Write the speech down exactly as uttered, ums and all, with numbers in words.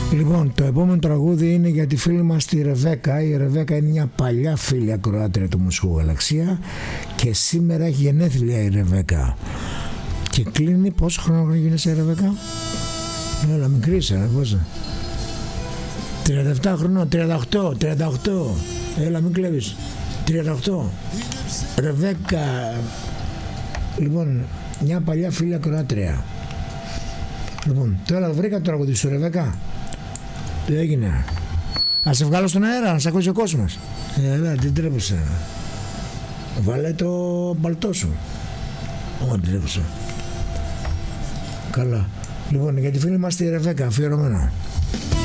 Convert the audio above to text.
Λοιπόν, το επόμενο τραγούδι είναι για τη φίλη μας τη Ρεβέκα. Η Ρεβέκα είναι μια παλιά φίλη ακροάτρια του Μουσικού Γαλαξία και σήμερα έχει γενέθλια η Ρεβέκα. Και κλείνει, πόσο χρόνο γίνεσαι, Ρεβέκα? Έλα, μικρή είσαι, πόσο? τριάντα επτά χρονών, τριάντα οκτώ, τριάντα οκτώ. Έλα, μην κλέβεις. τριάντα οκτώ. Ρεβέκα. Λοιπόν, μια παλιά φίλη ακροάτρια. Λοιπόν, τώρα βρήκα το τραγούδι σου, Ρεβέκα. Τι έγινε? Ας σε βγάλω στον αέρα, να σε ακούσει ο κόσμος. Έλα, τι τρέπεσαι. Βάλε το παλτό σου. Ω, τι τρέπεσαι. Καλά. Λοιπόν, για τη φίλη μας τη Ρεβέκα, αφιερωμένο.